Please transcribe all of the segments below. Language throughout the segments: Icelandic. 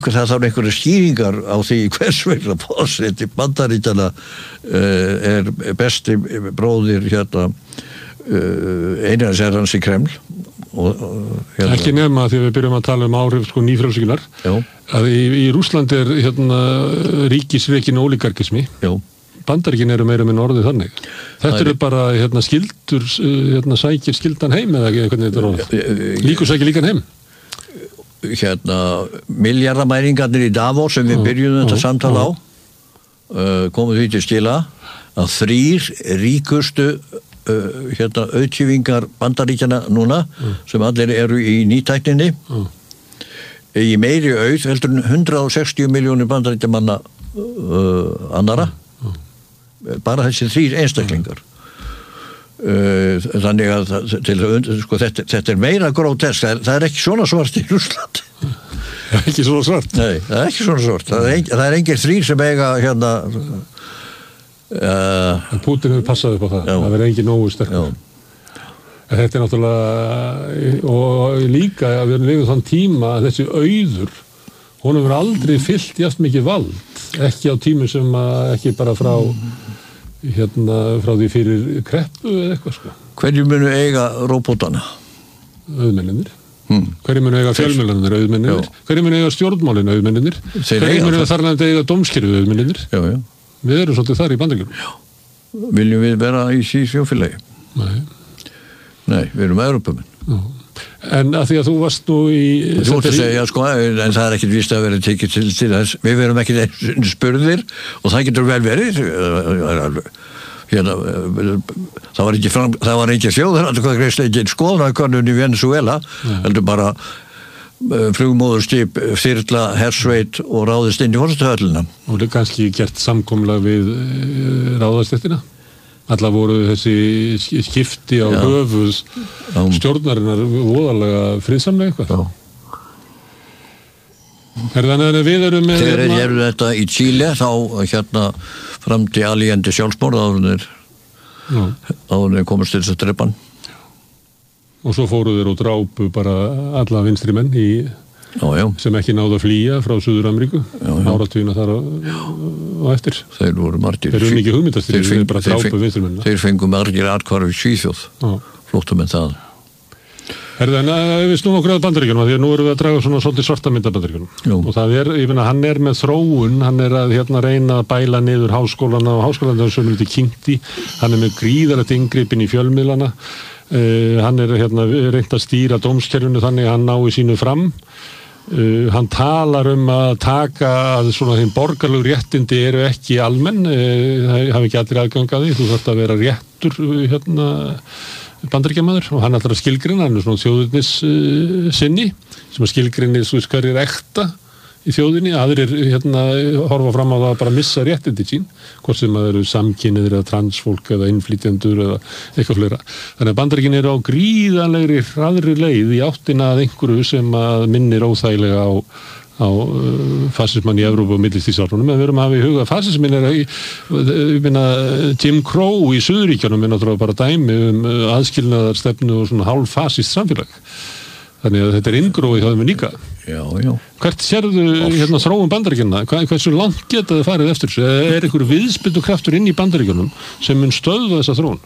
það þarf einhverja skýringar á því hvers vegna forseti Bandaríkjanna besti bróðir Einars herrans í Kreml Ekki nema því við byrjum að tala áhrif nýfrjálsíkjunar að í Rússlandi ríkisrekin ólígarkismi Bandaríkin eru meira með orðið þannig þetta eru bara skildur sækir skildan heim eða hvernig þetta orðið líkur sækir líkan heim miljardamæringarnir í Davos sem við byrjuðum þetta samtala á komum því til skila að 3 ríkustu auðkýfingar Bandaríkjanna núna sem allir eru í nýtækninni í meiri auð heldur 160 milljónir Bandaríkjamanna annara bara þessi 3 einstaklingar þannig að þetta meira grótesk það ekki svona svart í Rússlandi ekki svona svart? Nei, það ekki svona svart það engir 3 sem eiga Putin hefur passað upp á það það verður engin nógu sterkur þetta náttúrulega og líka að við lifum þann tíma að þessi auður hún hefur aldrei fyllt jafn mikið vald ekki á tímum sem ekki bara frá því fyrir kreppu eða eitthvað Hverju munu eiga róbótana? Auðmennirnir Hverju munu eiga fjölmiðlarnir auðmennirnir Hverju munu eiga stjórnmálin auðmennirnir Hverju munu þarlandi eiga dómskerfið auðmennirnir Við erum svolítið þar í Bandaríkjunum Viljum við vera í þjóðfélagi? Nei, við erum Evrópumenn En að því að þú varst nú í Þú ert að segja en það ekkert víst að vera tekið til þess við verum ekki spurðir og það getur vel verið það var ekki þjóðaratkvæðagreiðsla skoðanakönnun í Venezuela heldur bara flugmóðurskip þyrla hersveit og ráðist inn í forsetahöllina og það kannski gert samkomlag við ráðastéttina alla voru þessi skipti á höfuð stjórnarinnar voðalega friðsamlega eitthvað þannig að við erum með þegar eru þetta í Chile þá framdi Allende sjálfsmorð áður en komast til þess að drepa hann og svo fóru þeir og drápu bara alla vinstri menn sem ekki náðu að flýja frá Suður-Ameríku áratugina þar á eftir þeir voru margir þeir eru ekki hugmyndastýrir þeir bara drápu vinstri menn þeir fengu margir atkvarf í Svíþjóð flóttum en það en við snúum okkur að Bandaríkjunum því að nú erum við að draga svona svolítið svarta mynd af Bandaríkjunum og það hann með þróun hann að reyna að bæla niður háskólana og háskólana sem er kynnti hann með gríðarlegt inngripin í fjölmiðlana hann reynt að stýra dómskerfinu þannig að hann nái sínu fram hann talar að taka að svona þeim borgarlegu réttindi eru ekki almenn það hafi ekki allir aðgang að því þú þarft að vera réttur Bandaríkjamaður og hann ætlar að skilgreina hann svona þjóðurnis sinni sem að skilgreina hverjir ekta í þjóðinni, aðrir horfa fram á það að bara missa réttindi sín hvort sem að eru samkynniðir eða transfólk eða innflytjendur eða eitthvað fleira þannig að Bandaríkin eru á gríðanlegri hraðri leið í áttina að einhverju sem að minnir óþægilega á fasismann í Evrópu og millistríðsárunum en við erum að hafa í huga að fasismin Jim Crow í Suðuríkjunum náttúrulega bara dæmi aðskilnaðarstefnu og svona hálf fasist samfélag þannig að þetta inngróið hjá þeim líka hvert sérðu þróun Bandaríkjanna hversu langt geta þið farið eftir þessu einhver viðspyrnukraftur inn í Bandaríkjunum sem mun stöðva þessa þróun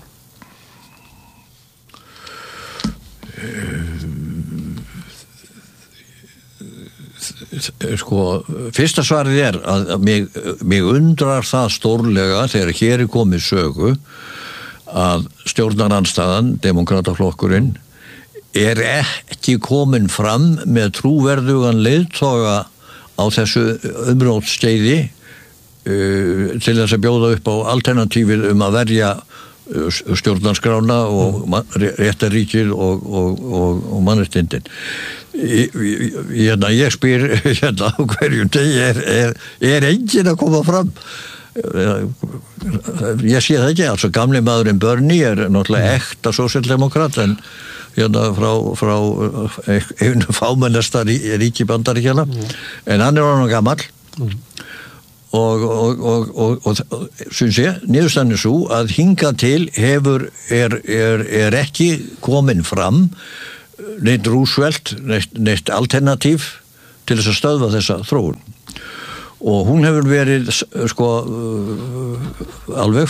fyrsta svarið að mig undrar það stórlega þegar hér komið sögu að stjórnarandstaðan demokrataflokkurinn ekki komin fram með trúverðugan leiðtoga á þessu umrótskeiði til þess að bjóða upp á alternatífið að verja stjórnarskrána og réttaríkið og mannréttindin ég spyr á hverjum degi enginn að koma fram ég sé það ekki altså gamli maðurinn Bernie náttúrulega ekta sósíaldemokrat en frá einu fámennasta ríki Bandaríkjanna en hann orðinn gamall og syns ég niðurstaðan svo að hingað til er ekki komin fram neitt Roosevelt neitt alternatív til þess að stöðva þessa þróun. Og hún hefur verið sko alveg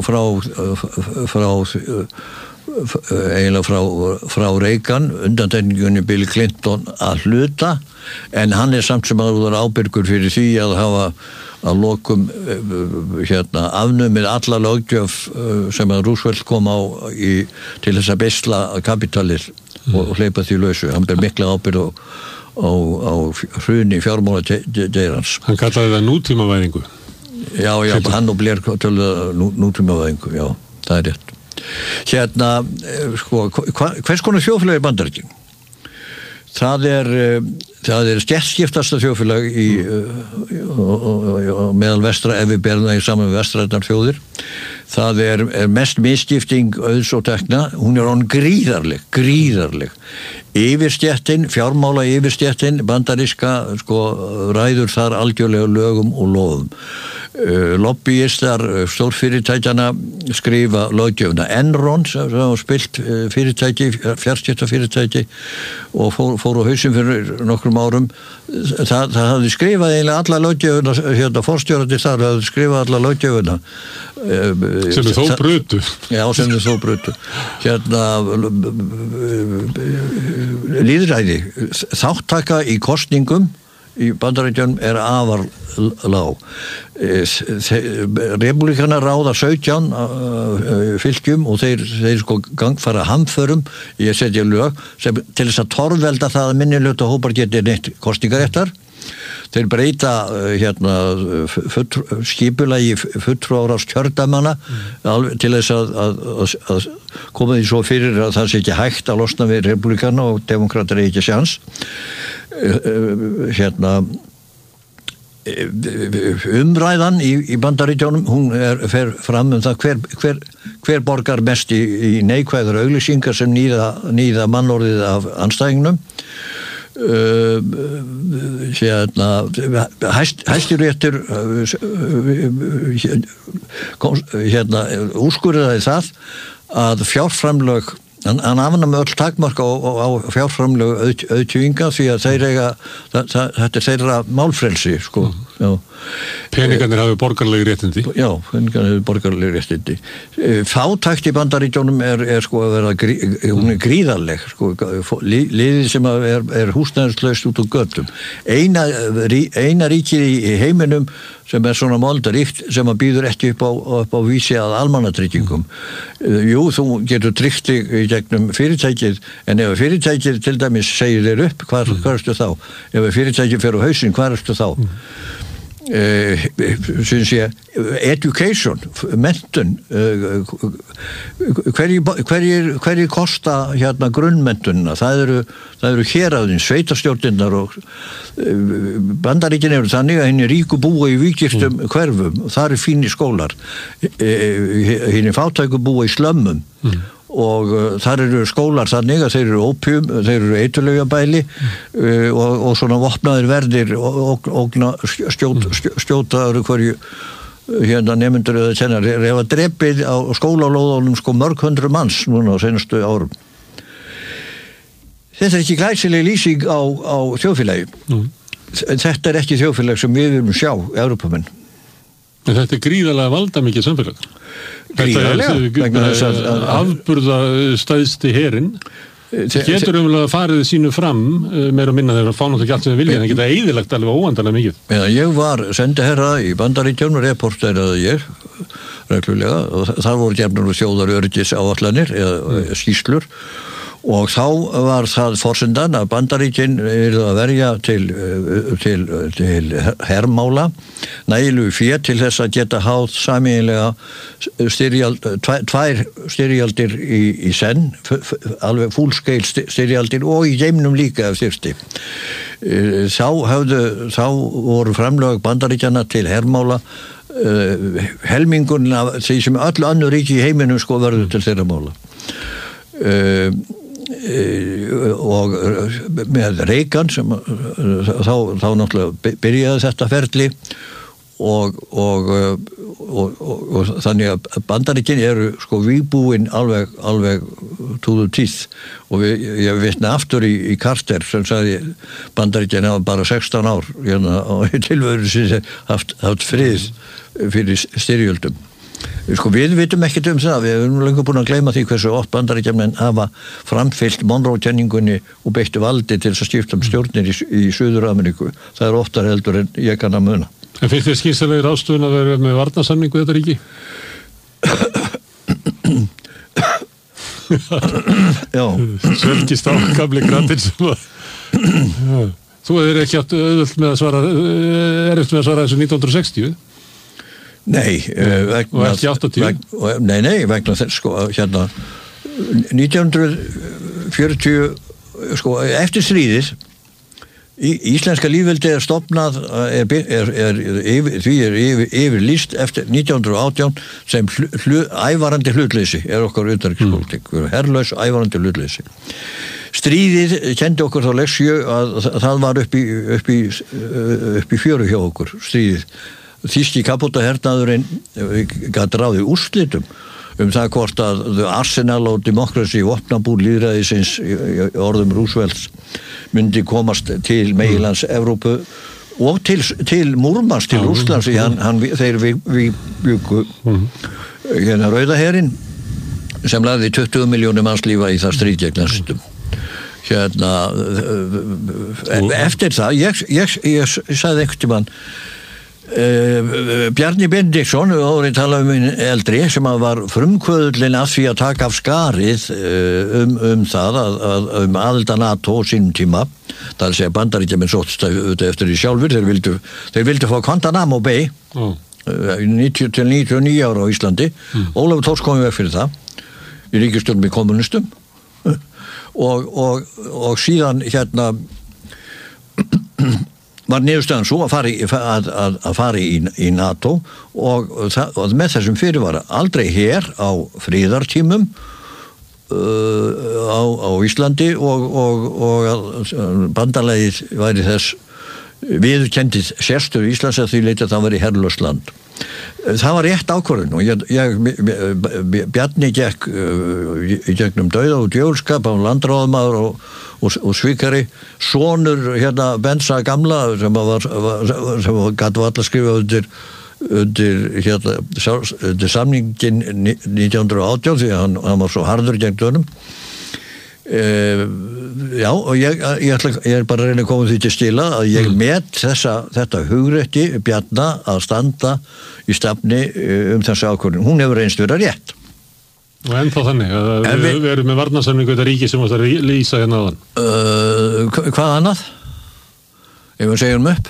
eiginlega frá Reagan, undantekningunni Bill Clinton að hluta, en hann samt sem áður ábyrgur fyrir því að hafa að lokum afnumið alla löggjöf sem að Roosevelt kom á til þess að beisla kapitalir og hleypa því lausu. Hann ber mikla ábyrgð á hruni fjármálageirans. Hann kallaði það nútímavæðingu. Já, hann og Blair töluðu nútímavæðingu, já, það rétt. Sko, hvers konar þjóðfélag Bandaríkin? Það er stéttskiptasta þjóðfélag meðal vestra, ef við berum það í saman við vestrænar þjóðir. Það er mest misskipting auðs og tekna, hún er gríðarleg. Yfirstéttin, fjármála yfirstéttin, bandaríska, sko, ræður þar algjörlega lögum og lofum. Lobbyistar stórfyrirtækjana skrifa löggjöfna. Enron sem var spilt fyrirtæki, fjarskiptafyrirtæki og fór á hausinn fyrir nokkrum árum. Það hafði skrifað eiginlega alla löggjöfuna, forstjórandi þar hafði skrifað alla löggjöfuna. Sem þó brutu. Já, sem þó brutu. Lýðræði, þáttaka í kosningum í Bandaríkjunum er afar lág. Republikanar ráða 17 fylkjum og þeir sko fara hamförum í að setja lög sem til þess að torvelda það að minnihluta hópar geti neitt kosningaréttar. Þeir breyta skipulagi fulltrúarás kjördæmanna til þess að koma því svo fyrir að það sé ekki hægt að losna við republikana og demokrater ekki sjans. Umræðan í Bandaríkjunum, hún fer fram það hver borgar mest í neikvæðar auglýsingar sem nýða mannorðið af andstæðingnum. Hæstiréttur úrskurðaði það að fjárframlög, hann afnam öll takmark á fjárframlög auðtjúinga því að þetta er þeirra málfrelsi, sko. Peningarnir hafi borgarlegi réttindi. Já, peningarnir hafi borgarlegi réttindi. Fátækt í Bandaríkjunum er sko að vera, hún er gríðarleg, sko, liðið sem er húsnæðislaust út á götum. Eina ríkið í heiminum sem er svona moldaríkt sem að býður ekki upp á vísi að almannatryggingum. Jú, þú getur tryggt í gegnum fyrirtækið, en ef fyrirtækið til dæmis segir þér upp, hvar ertu þá? Ef fyrirtækið fer á hausinn, hvar ertu þá? Education, menntun, hverjir kosta grunnmentunina? Það eru héraðin, sveitarstjórninnar og Bandaríkin eru þannig að henni ríku búa í víkirtum hverfum og það eru fínir skólar. Henni fátæku búa í slömmum og þar eru skólar þannig að þeir eru ópjum, þeir eru eiturlaugabæli og svona vopnaðir verðir og skjóta hverju nemendur eða kennar ef að drepið á skólalóðunum sko mörg hundru manns núna á senastu árum. Þetta er ekki glæsileg lýsing á þjóðfélagi. Þetta er ekki þjóðfélag sem við viljum sjá Evrópumenn. En þetta er gríðarlega valdamikið samfélag. Gríðarlega. Afburða stæðsti herinn getur umlega farið sínu fram meira og minna þegar að fá náttúrulega ekki allt sem við vilja en geta eyðilagt alveg óvandalega mikið. Ég var sendiherra í Bandaríkjunum og reporteraði ég reglulega og þar voru gefnar þjóðaröryggis áætlanir eða skýrslur og þá var það forsendan að Bandaríkin yrðu að verja til hermála nægilegu fé til þess að geta háð sameiginlega tvær styrjaldir í senn, alveg full-scale styrjaldir og í geimnum líka ef þyrfti. Þá voru framlög Bandaríkjana til hermála helmingurinn af því sem öll önnur ríki í heiminum sko verður til þeirra mála. Og með Reagan sem þá náttúrulega byrjaði þetta ferli og þannig að Bandaríkin eru sko vígbúin alveg to the teeth og ég vitna aftur í Carter sem sagði Bandaríkin hafa bara 16 ár og í tilveru sinni haft frið fyrir styrjöldum. Sko við vitum ekkert það, við erum lengur búin að gleyma því hversu oft Bandaríkjamenn hafa framfylgt Monroe-kenningunni og beittu valdi til þess að skipta stjórnir í Suður-Ameríku. Það oftar heldur en ég kann að muna. En finnst þér skynsamlegir ráðstöfun að vera með varnarsamningu þetta ríki? Já. Svelgist á gamli grandinn sem var. Þú er ekki átt auðvöld með að svara, eftir með að svara þessu 1960? Nei, og ekki 80? Nei, vegna þess sko, 1940 sko, eftir stríðið Íslenska lífveldi stofnað því yfirlýst eftir 1918 sem ævarandi hlutleysi okkar utanríkispolitík, herlaus ævarandi hlutleysi. Stríðið kendi okkur þá leksju að það var upp í fjöru hjá okkur, stríðið. Þýski kapótahernaðurinn gat ráðið úrslitum það hvort að Arsenal og Democracy vopnabúr lýðræðisins í orðum Roosevelts myndi komast til meginlands Evrópu og til Múrmansk, til Rússlands þeir bjuggu Rauðaherinn sem lagði 20 milljónir mannslífa í það stríð gegn næstum. Eftir það ég sagði einhvern tímann Bjarni Benediktsson og tala minn eldri sem var frumkvöðullinn að því að taka af skarið það að aðild að NATO á sínum tíma það að segja Bandaríkjamenn sóttist eftir því sjálfur þeir vildu fá Guantanamo Bay 90 til 99 ára á Íslandi Ólafur Thors kom veg fyrir það í ríkisstjórn með kommunistum og síðan var niðurstaðan svo að fara í NATO og með þessum fyrirvara aldrei her á friðartímum á Íslandi og bandalagið væri þess viðurkenndið sérstöðu Íslands að því leyti að það var í herlaust land. Það var rétt ákvörðun og Bjarni gekk í gegnum dauða og djöfulskap á landráðamaður og svikari sonur Bensa gamla sem gat varla skrifa undir samningin 1918 því hann var svo harður gegn dönum já og ég bara að reyna að koma því til stila að ég met þetta hugrekki Bjarna að standa í stafni þessu ákvörðun hún hefur reynst vera rétt og ennþá þannig að við erum með varnarsamningu þetta ríki sem átt að lýsa hérna áðan hvað annað? Ef við segjum upp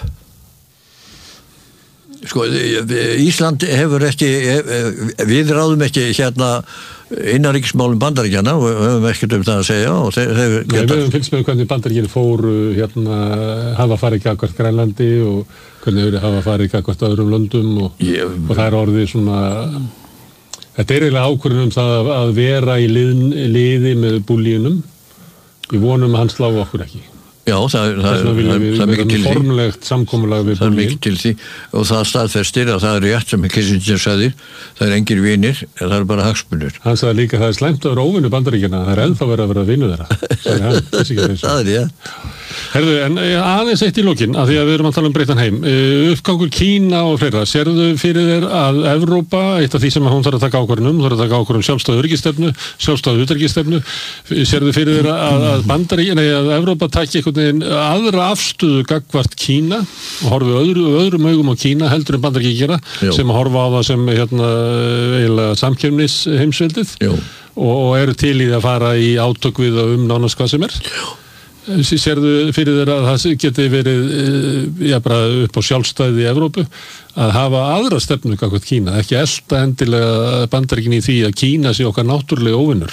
sko Ísland hefur ekki við ráðum ekki innanríkismálum Bandaríkjanna og höfum ekkert það að segja og þeir við höfum fylgst með hvernig Bandaríkjana fóru hafa farið gagnvart Grænlandi og hvernig hafa farið gagnvart öðrum löndum og það orðið svona þetta eiginlega ákvörðun það að vera í liði með búlínum við vonum að hann slá okkur ekki Já, það er mikið til því formlegt samkomulag við það er mikið til því og það staðfestir að það er rétt sem Kissinger sagði það er engir vinir, það er bara hagsmunir hann sagði líka að það er slæmt að vera óvinnu Bandaríkjanna það er ennþá verið að vera vinnu þeirra það er ég Herðu, en aðeins eitt í lokin að því að við erum að tala breyttan heim uppgangur Kína og fleira, sérðu fyrir þér að Evrópa, eitt af því sem hún þarf að taka ákvörðun þarf að taka ákvörðun sjálfstæðu öryggisstefnu sjálfstæðu utanríkisstefnu sérðu fyrir þér að Bandaríkjanna að Evrópa taki einhvern veginn aðra afstöðu gagnvart Kína og horfi öðrum augum á Kína heldur en Bandaríkjanna sem að horfa á það sem eiginlega samkeppnis heimsveldið og eru til í að fara í átök við nánast hvað sem sérðu fyrir þeirra að það geti verið bara upp á sjálfstæði í Evrópu að hafa aðra stefnu gagnvart Kína, ekki elta endilega Bandaríkin í því að Kína sé okkar náttúrulega óvinnur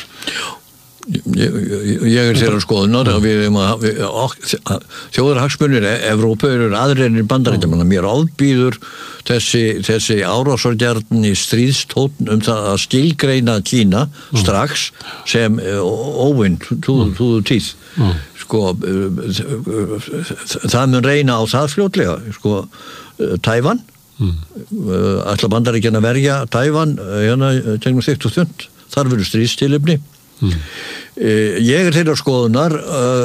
Ég þeirra skoðunar að þjóðarhagsmunir Evrópu eru aðrir en Bandaríkjamanna mér ofbýður þessi árásargjarni stríðstónn það að skilgreina Kína strax sem óvinn tú tíð sko það mun reyna á það fljótlega sko Tævan ætla Bandaríkjanna að verja Tævan tegnum þykkt og þund, þar verður stríðstilefni. Ég þeirra skoðunar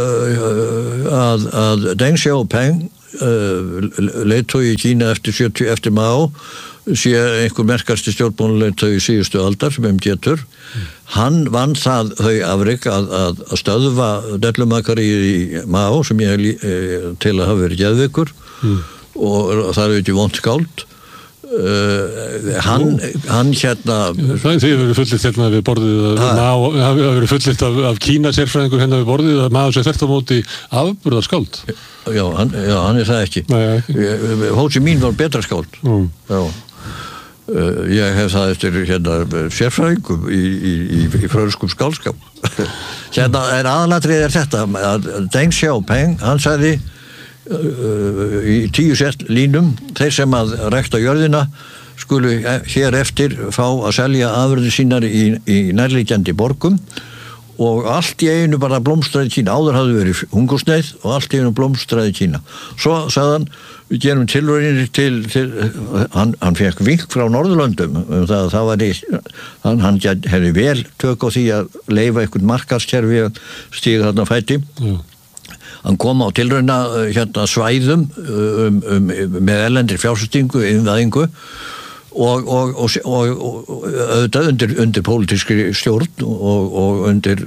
að Deng Xiaoping leiðtogi í Kína eftir Mao sé einhver merkasti stjórnmálaleiðtogi síðustu aldar sem getur. Hann vann þau afrek að stöðva dellumakari í Mao sem ég til að hafa verið geðveikur og það er ekki vont skáld. Hann Þið hefur fullitt hérna við borðið hafi verið fullitt af Kína sérfræðingur hérna við borðið að maður sé þvert á móti afburðarskáld. Já, hann er það ekki. Hó Chi Minh var betra skáld. Já. Ég hef það eftir sérfræðingum í frönskum skáldskap. Aðalatrið þetta að Deng Xiaoping, hann sagði í 10 línum, þeir sem að rækta jörðina skulu hér eftir fá að selja afurðir sínar í nærliggjandi borgum og allt í einu bara blómstraði Kína. Áður hafði verið hungursneyð og allt í einu blómstraði Kína. Svo sagði hann, við gerum tilraunir til hann fekk vink frá Norðurlöndum það var hann hefði vel tök á því að leyfa einhvern markaðskerfi að stíga þarna fæti. Hann kom á tilrauna svæðum með erlendri fjárfestingu, innvæðingu og auðvitað undir pólitískri stjórn og undir,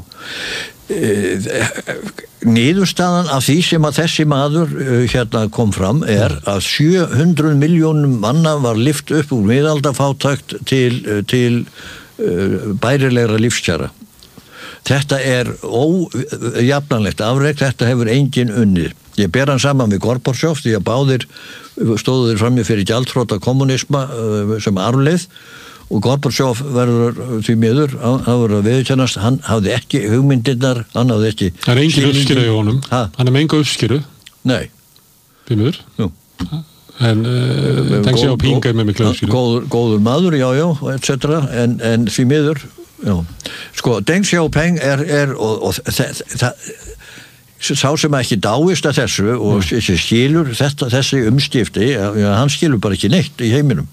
niðurstaðan af því sem að þessi maður kom fram er að 700 milljónum manna var lyft upp úr miðaldafátækt til bærilegra lífskjara. Þetta er ójafnanlegt afrek, þetta hefur enginn unnið. Ég ber hann saman við Gorbatsjov því að báðir stóðu þeir frammi fyrir gjaldþrota kommunisma sem arfleið og Gorbatsjov verður því miður, hann verður að viðurkennast, hann hafði ekki hugmyndirnar, hann hafði ekki... Það er engin uppskýru í honum, hann er með enga uppskýru. Nei. Því miður? Jú. En Deng Xiaoping er með mikla uppskýru. Góður maður, já, etc. En því miður... Já, sko, Deng Xiaoping og sá sem ekki dáist að þessu og skilur þessi umskipti, hann skilur bara ekki neitt í heiminum.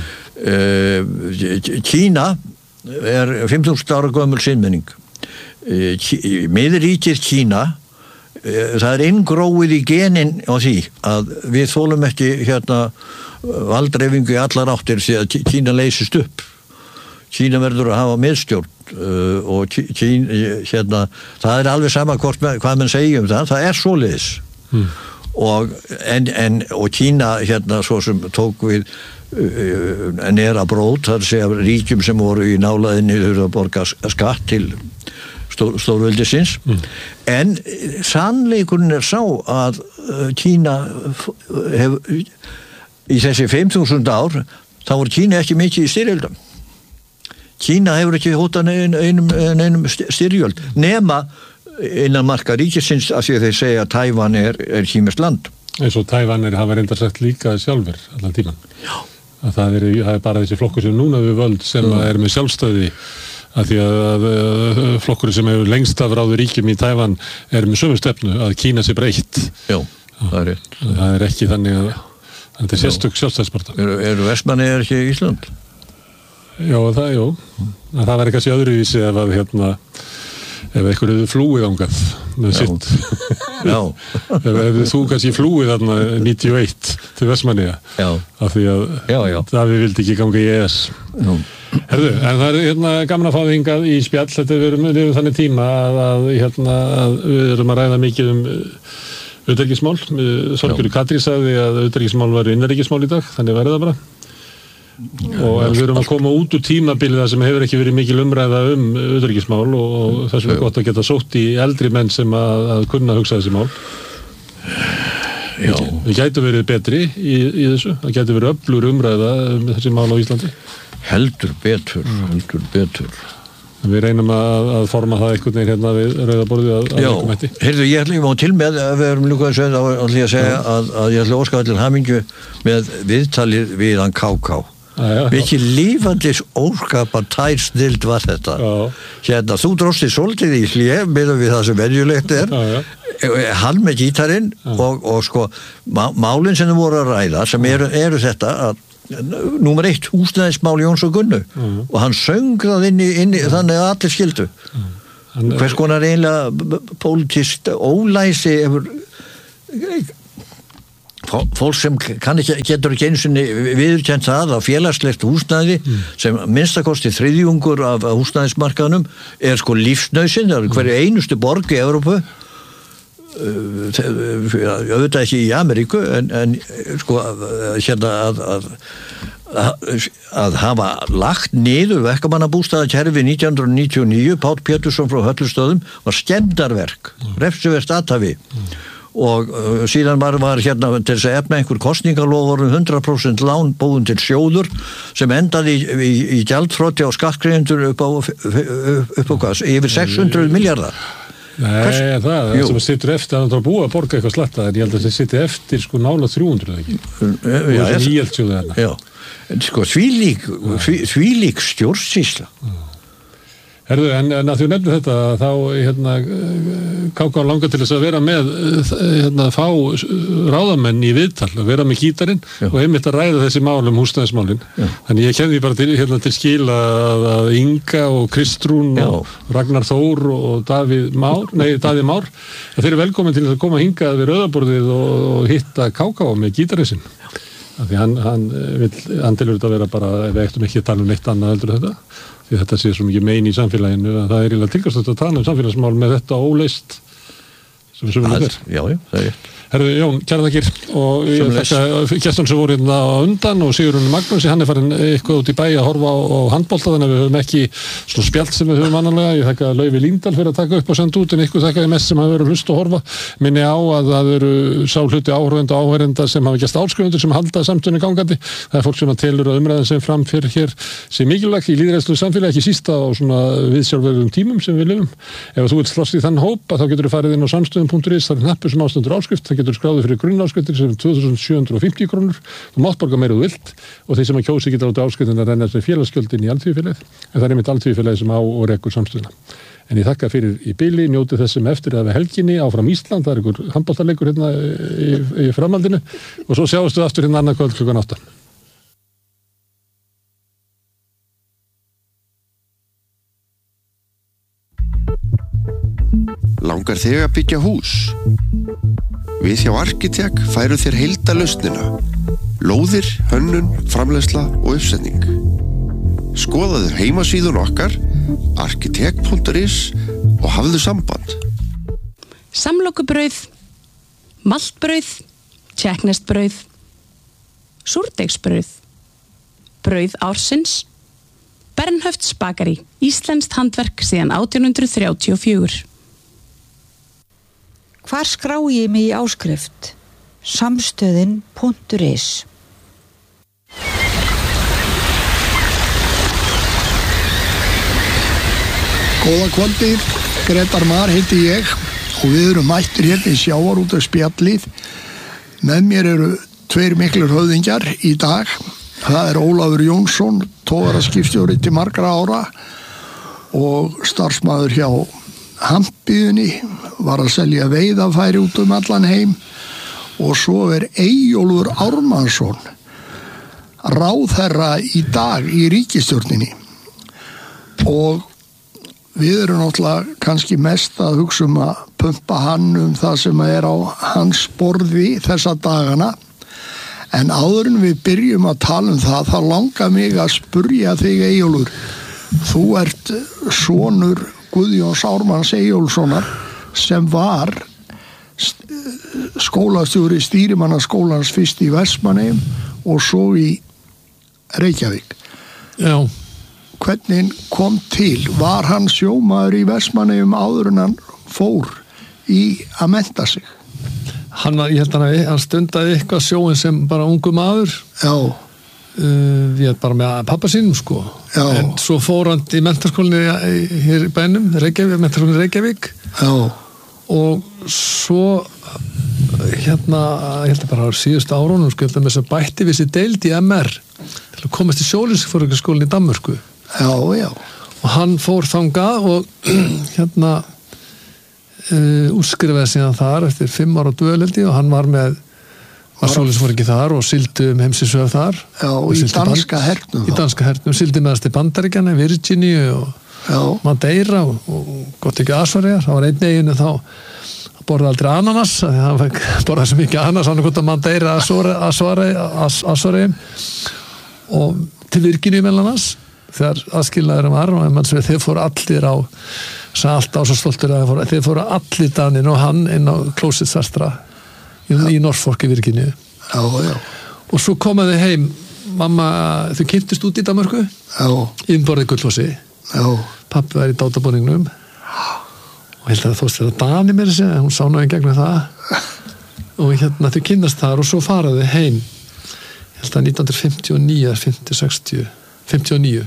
Kína er 5.000 ára gömul siðmenning. Miðríkið Kína, það er inngróið í genin á því að við þolum ekki valddreifingu í allar áttir því að Kína leysist upp. Kína verður að hafa miðstjórn og Kína, það er alveg sama hvað mann segja það er svoleiðis. Og Kína svo sem tók við nera brót, það segja ríkjum sem voru í nálaðinni þurfa að borga skatt til stórveldisins. En sannleikurinn er sá að Kína í þessi 5.000 ár þá voru Kína ekki mikið í styrjöldum. Kína hefur ekki hótað einum styrjöld nema innan marka ríkisins af því að þeir segja að Tævan er kínverskt land. Eins og Tævanir hafa reyndar sagt líka sjálfur allan tíman. Já. Að það er bara þessi flokkur sem núna við völd sem er með sjálfstæði að því að flokkur sem hefur lengst af ráðu ríkjum í Tævan er með sömu stefnu að Kína sé breytt. Já, það er rétt. Það er ekki þannig að þetta er sérstök sjálfstæðsparta. Eru Vestmannaeyjar ekki í Ísland? Já, það var kannski öðruvísi ef að ef einhver hefur flúið ángað með sitt. Já. ef þú kannski flúið þarna 91 til Vestmannaeyja. Já. Af því að Davíð vildi ekki ganga í ES. Já. Herðu, en það er gaman að fá þig hingað í spjall. Þetta við erum þannig tíma að við erum að ræða mikið utanríkismál. Þorgerður Katrín sagði að utanríkismál væru innanríkismál í dag, þannig verður það bara. Og við erum að koma út úr tímabilið það sem hefur ekki verið mikil umræða utanríkismál og þess vegna gott að geta sótt í eldri menn sem að kunna hugsa þessi mál. Já. Við gætu verið betri í þessu, það gætu verið öflugur umræða þessi mál á Íslandi. Heldur betur. Við reynum að forma það einhvern veginn við rauða borðið að einhverjum hætti. Heyrðu, ég ætla ekki til með að við erum líka að segja að ég ætla að óska allir hamingju með viðtalið við hann KK. Mikið lífandis óskapar tær snild var þetta. Þú drósti svolítið í hlé miðað við það sem venjulegt er. hann með gítarinn og sko málin sem þau voru að ræða sem eru þetta að númer 1 húsnæðismál Jóns og Gunnu og hann söng það inn í þannig að allir skildu hvers konar eiginlega pólitískt ólæsi fólk sem getur ekki einu sinni viðurkennt það að félagslegt húsnæði sem minnstakosti þriðjungur af húsnæðismarkaðnum sko lífsnauðsyn, það hverju einustu borg í Evrópu auðvitað ekki í Ameríku en sko hérna að hafa lagt niður verkamannabústaðakerfi 1999 Páll Pétursson frá Höllustöðum var skemmdarverk, refsivert athæfi og síðan var hérna til þess að efna einhver kosningaloforðum 100% lán búin til sjóður sem endaði í gjaldþroti á skattgreiðendur upp á hvað, yfir 600 miljardar. Nei, það sem sittur eftir að það er búið að borga eitthvað slatta en ég held að það sittur eftir sko nála 300 ekki. Já, nýjeldsjóðu þarna. Já, sko þvílík stjórnsýsla. Herðu, en að þú nefnir þetta þá hérna KK langar til þess að vera með hérna fá ráðamenn í viðtal að vera með gítarinn og einmitt að ræða þessi málum húsnæðismálin. Þannig ég kenni bara til skila að Inga og Kristrún og Ragnar Þór og Daði Már að þeir eru velkomin til að koma hingað við rauðaborðið og hitta KK með gítarinn sinn. Því hann tilur þetta að vera bara ef við ættum ekki að tala neitt annað heldur þetta því þetta sé svo mikið mein í samfélaginu að það er eiginlega tilgangslegt að tala samfélagsmál með þetta óleist sem það er. Já, það er. Herðu, Jón, kæra þakkir og ég þakka gestum sem voru hérna á undan og Sigurður Magnúsi, hann farin eitthvað út í bæ að horfa á handbolta þannig að við höfum ekki svona spjalt sem við höfum annarlega. Ég þakka Laufi Líndal fyrir að taka upp og senda út en ykkur þakka ég mest sem hafa verið að hlusta og horfa. Minni á að það eru sá hluti áhorfenda og áhorfenda sem hafa gert áskrifundur sem halda samstöðunni gangandi. Það er fólk sem telur að umræðan sem fram fyrir hér sé mikilvæg í lýðræðislegu samfélagi, ekki síst á svona viðsjálfverðum tímum sem við lifum. Ef þú vilt slåst í þann hóp þá getur þú farið inn á samstöðun.is, það er hnappur sem ástendur áskrift, það getur skráðið fyrir grunnáskriftir sem 2750 krónur. Þú mátt borga meira þú vilt og þeir sem að kjósi geta láta áskriftin að renna sem félagsgjöldin í Alþýðufélagið en það er einmitt Alþýðufélagið sem á og rekur samstöðuna. En ég þakka fyrir í bili, njóti þessum eftir að við helginni áfram Ísland, það er einhver handboltaleikur hérna í framhaldinu og svo sjáumst við aftur hérna annað kvöld klukkan 8. Langar þig að byggja hús? Við hjá Arkitek færum þér heildarlausnina. Lóðir, hönnun, framleiðsla og uppsetning. Skoðaðu heimasíðun okkar arkitek.is og hafðu samband. Samlokubrauð, maltbrauð, tékkneskt-brauð, súrdeigsbrauð, brauð ársins, Bernhöfts bakari, íslenskt handverk síðan 1834. Hvar skrái ég mig í áskrift? Samstöðin.is. Góða kvöldið, Grétar Mar heiti ég og við erum mættir hérna í sjávarútvegsspjallið. Með mér eru tveir miklir höfðingjar í dag. Það er Ólafur Jónsson, togaraskipstjóri til margra ára og starfsmaður hjá Hampiðunni, var að selja veiðafæri út allan heim og svo er Eyjólfur Ármannsson, ráðherra í dag í ríkisstjórninni og við erum náttúrulega kannski mest að hugsa að pumpa hann það sem er á hans borði þessa dagana en áður en við byrjum að tala það, þá langar mig að spurja þig Eyjólfur, þú ert sonur Guðjóns Ármanns Eyjólfssonar sem var skólastjóri stýrimannaskólans fyrst í Vestmannaeyjum og svo í Reykjavík. Já. Hvernig kom til? Var hann sjómaður í Vestmannaeyjum áður en hann fór í að mennta sig? Ég held hann stundaði eitthvað sjóin sem bara ungu maður. Já. Ég er bara með pappa sínum sko. Já. En svo fór hann í menntaskólinni hér í bænum, menntaskólinni Reykjavík. Já. Og svo hérna, ég held bara á síðustu árunum sko, með þess að bætti við sér deild í MR til að komast í sjóliðsforingjaskólinni í Danmörku. Já. Og hann fór þangað og hérna útskrifaði síðan þar eftir 5 ára dvöleldi og hann var með sjóliðsforingi þar og sildi heimsisöf þar. Já, í danska hernum. Í danska hernum, sildi með þess til Bandaríkjana, Virginíu og Madeira og gott ekki Asvareyjar. Það var einn eiginu þá borðaði aldrei ananas, hann borðaði svo mikið ananas, hann gott að Madeira Asvareyjum og til Virginíu meðal annars þegar aðskilnaður var og þeir fóru allir á allt á svo stoltur að þeir fóru allir Danir og hann inn á Closet Sastra í Norfolk í Virginíu. Já. Og svo komaði heim mamma, þau kynntust út í Danmörku innborðið Gullfossi. Pappi var í dátabúningnum og held að þóst þetta Dani með þessi, hún sá náði gegnum það og þau kynnast þar og svo faraði heim held að 1959 50, 60, 59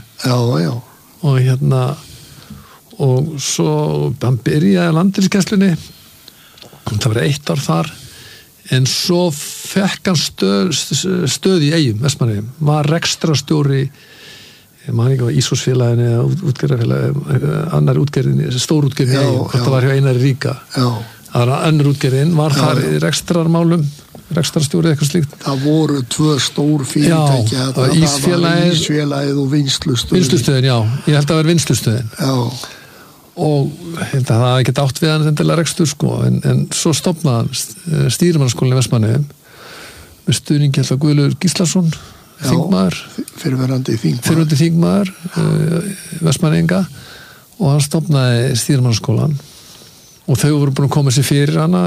Já og svo hann byrjaði landhelgisgæslunni það var 1 ár þar en svo fekk hann stöð í Eyjum, Vestmannaeyjum var rekstrarstjóri maður ekki á Ísósfélaginu eða útgerðarfélagi annar útgerðinni, stórútgerðinni í Eyjum þetta var hjá Einari Ríka það var önnur útgerðin, var þar í rekstrarmálum rekstrarstjóri eitthvað slíkt það voru 2 stór fyrirtæki Ísfélagið og Vinnslustöðin ég held að það var Vinnslustöðin og held að það hafði ekki átt við hann endilega rekstur en svo stofnaði hann stýrimannaskólann í Vestmannaeyjum með stuðningi held að Guðlaugur Gíslason þingmaður fyrrverandi þingmaður Vestmannaeyinga og hann stofnaði stýrimannaskólann og þau voru búin að koma sér fyrir hana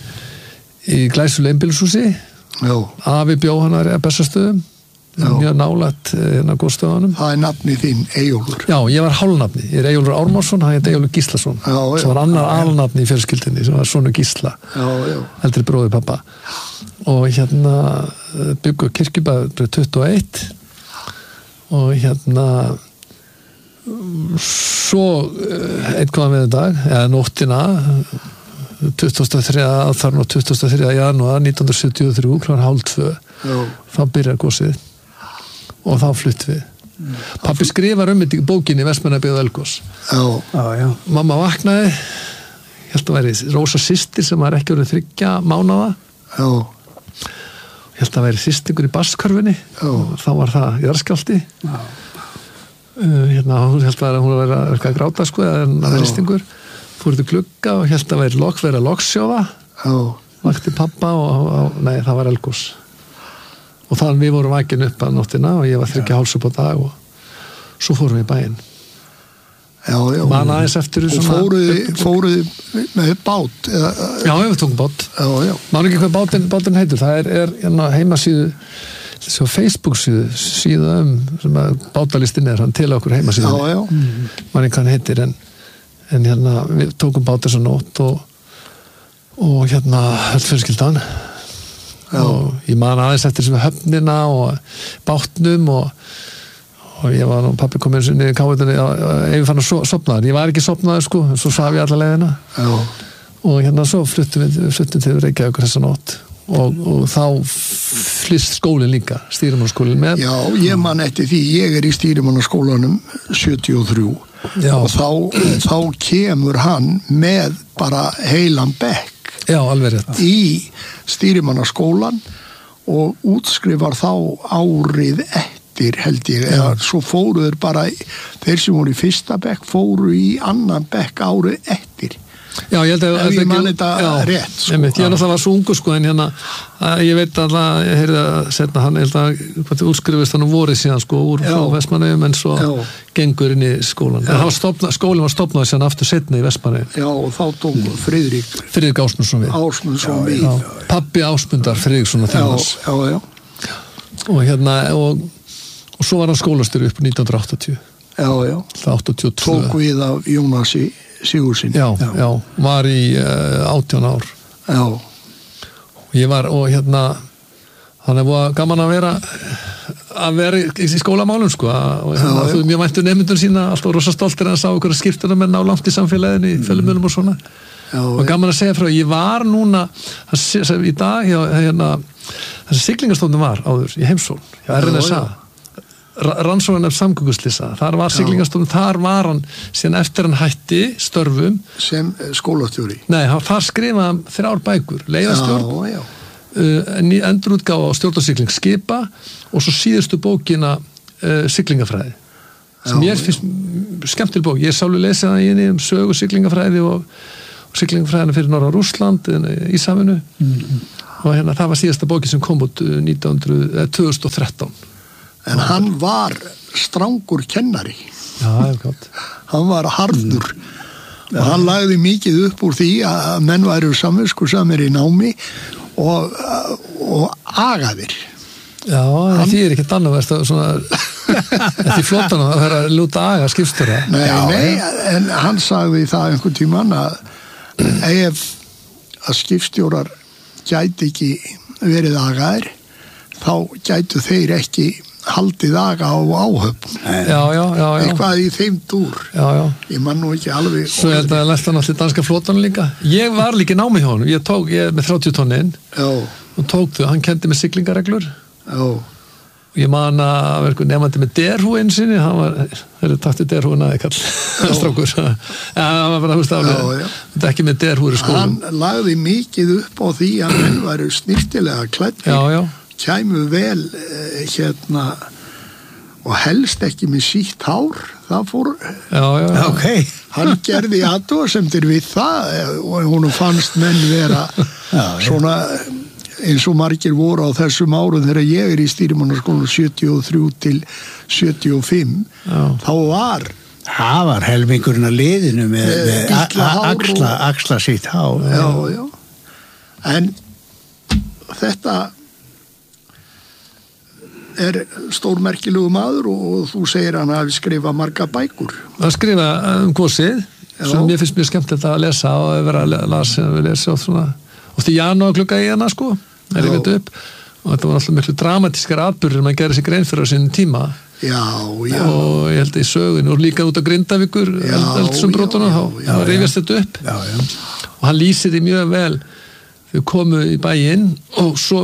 í glæsulega einbýlishúsi afi bjó hana að Bessastöðum mjög nálægt góðstöðunum. Það nafni þín Eyjólfur. Já, ég var hálfnafni. Ég Eyjólfur Ármásson, hann heit Eyjólfur Gíslason. Sem var annar alnafni í fjölskyldinni, sem var sonur Gísla. Eldri bróðir pappa. Og byggu Kirkjubæ 21 og svo eitthvað með dag, eða nóttina 23. aðfarn og 23. janúar 1973 kl. 1:30 þá byrjar gósið og þá flutt við pappi skrifar þetta í bókinni Vestmannaeyjabyggð og eldgos mamma vaknaði ég held að væri Rósa systir sem var ekki orðið 3 mánaða ég held að væri systingur í basskörfunni og þá var það jarðskjálfti hún held að hún var að gráta eða ristingur fór til glugga og held að væri lokksjóða vakti pappa og nei það var eldgos og þannig við vorum vakin upp að nóttina og ég var 3 háls upp á dag og svo fórum við í bæinn man aðeins eftir og fóruði með bát já við tókum bát man ekki hvað bátinn heitur það er heimasíðu þessi á Facebook síðu sem að bátalistin er hann til okkur heimasíðu man ekki hvað hann heitir en við tókum bát þessa nótt og öll fjölskyldan og ég man aðeins eftir sem höfnina og bátnum og ég var nú pappi kom eins og niður í káetunni ef ég fann að sopnaður, ég var ekki sopnaður svo svaf ég alla leiðina og svo fluttum til Reykjavíkur þessa nótt og þá flist skólinn líka stýrimannaskólinn með já, ég man eftir því, ég í stýrimannaskólanum 73 og þá kemur hann með bara heilan bekk alveg rétt í stýrimannaskólan og útskrifar þá árið eftir held ég eða svo fóru þeir bara þeir sem voru í 1. bekk fóru í 2. bekk árið eftir já, ég held að ég man þetta rétt ég náttúrulega var svo ungur en ég veit að ég heyrði að setna hann held að útskrifist hann vorið síðan úr frá Vestmannaeyjum en svo gengur inn í skólan en skólinn var stofnað síðan aftur setna í Vestmannaeyjum já og þá tók Friðrik Ásmundsson við pappi Ásmundar Friðriksson og svo var hann skólastjóri upp 1980 82 tók við af Jónasi Sigurðssyni já, var í 18 ár ég var og þannig var gaman að vera í skólamálum og mjög mættu nefndun sína alltaf rosa stoltir að sá ykkur skiptuna með nálangt í samfélaginu í fjölmiðlum og svona og gaman að segja frá ég var núna í dag þessi siglingastofnun var áður í Heimsól hjá RNSA rannsóknarnefnd samgönguslýsa, þar var Siglingastofnun, þar var hann síðan eftir hann hætti störfum sem skólastjóri. Nei, þar skrifaði hann 3 bækur, leiðastjórn, endurútgáfa á stjórn og sigling skipa og svo síðustu bókina siglingafræði sem ég finnst skemmtileg bók. Ég sálu lesið það í henni sögu siglingafræði og siglingafræðina fyrir norra Rússland, Íshafinu og hérna það var síðasta bókin sem kom út 2013. En hann var strangur kennari. Já, gott. Hann var harður og hann lagði mikið upp úr því að menn væru samviskusamir í námi og agaðir. Já, því ekkert annað verðst að svona því flottan að vera að lúta aga skipstjóra. Nei, en hann sagði það einhvern tímann að ef að skipstjórar gæti ekki verið agaðir þá gætu þeir ekki haldið aga á áhöfn. Já. Eitthvað í þeim dúr. Já. Ég man nú ekki alveg. Svo ég held að læst hann allir danska flotan líka. Ég var líka námi hjá honum. Ég með 30 tonnin og tók þau. Hann kendi með siglingareglur. Já. Og ég man að vera nefandi með derhú einu sinni. Hann var takti derhúna eða kall strákur. Hann var bara aflega. Þetta ekki með derhúri skólum. Hann lagði mikið upp á því að menn væru snirtilega klæddir. Já. Kæmu vel og helst ekki með sítt hár. Það fór okay. Hann gerði athugasemdir við það og hún fannst menn vera svona eins og margir voru á þessum árum þegar ég í stýrimannaskólanum 73 til 75 þá var það var helmingurinn að liðinu með axla sítt hár. Já. En þetta stórmerkilegu maður og þú segir hann hafi skrifað marga bækur. Að skrifa gósið sem mér finnst mjög skemmtilegt að lesa og vera að lesa og svona og því janúar klukka í hana sko ég veit upp og þetta var alltaf miklu dramatískar atburðir maður gerði sig grein fyrir á sínum tíma og ég held að í sögunni og líka út á Grindavíkur eldsumbrotunum þá rifjast þetta upp og hann lýsir því mjög vel þau komu í bæinn og svo